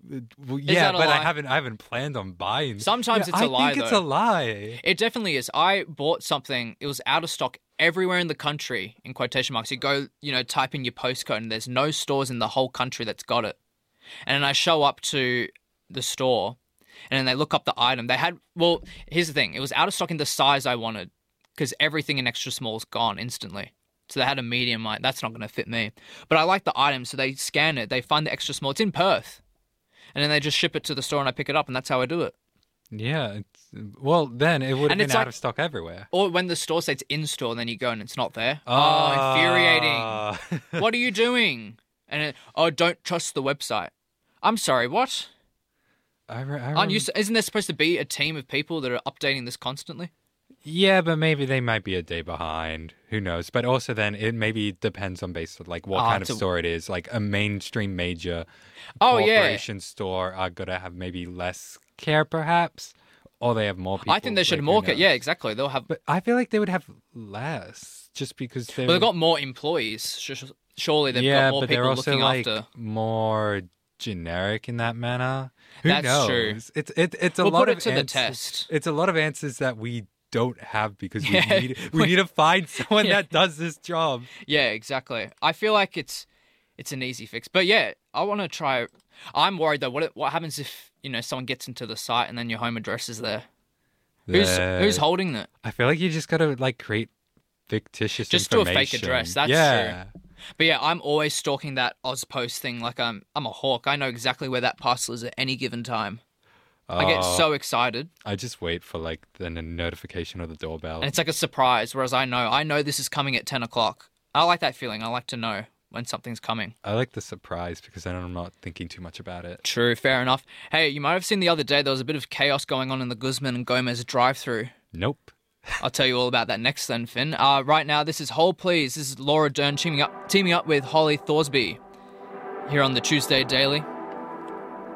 Well, Is yeah, that a but lie? I haven't planned on buying. Sometimes Yeah, it's a lie, I think it's though. a lie. It definitely is. I bought something. It was out of stock everywhere in the country, in quotation marks. You go, type in your postcode and there's no stores in the whole country that's got it. And then I show up to the store and then they look up the item. Well, here's the thing. It was out of stock in the size I wanted because everything in extra small is gone instantly. So they had a medium. That's not going to fit me. But I like the item, so they scan it. They find the extra small. It's in Perth. And then they just ship it to the store and I pick it up, and that's how I do it. Yeah, well, then it would have And been it's out like- of stock everywhere. Or when the store says it's in store, and then you go and it's not there. Oh, infuriating. What are you doing? And don't trust the website. I'm sorry, what? Isn't there supposed to be a team of people that are updating this constantly? Yeah, but maybe they might be a day behind. Who knows? But also then it maybe depends on based on like what kind of store it is. Like a mainstream major corporation store are gonna have maybe less care perhaps. Or they have more people. I think they should like, more who care. knows? Yeah, exactly. They'll have. But I feel like they would have less just because They've got more employees. Surely they've got more but people they're also looking like after. more generic in that manner. Who That's knows? true. It's a We'll lot put of it to the answers. test. It's a lot of answers that we don't have because Yeah. we need to find someone Yeah. that does this job. Yeah, exactly. I feel like it's an easy fix. But yeah, I want to try. I'm worried though. What happens if someone gets into the site and then your home address is there? Who's holding that? I feel like you just gotta like create fictitious Just do a information. fake address. That's yeah. true. But yeah, I'm always stalking that Ozpost thing. Like I'm a hawk. I know exactly where that parcel is at any given time. I get so excited, I just wait for like the notification or the doorbell. and it's like a surprise. Whereas I know this is coming at 10 o'clock. I like that feeling. I like to know when something's coming. I like the surprise because then I'm not thinking too much about it. True, fair enough. Hey, you might have seen the other day there was a bit of chaos going on in the Guzman and Gomez drive-through. Nope. I'll tell you all about that next then, Finn. Right now, this is Hold Please. This is Laura Dern teaming up with Holly Thorsby here on the Tuesday Daily.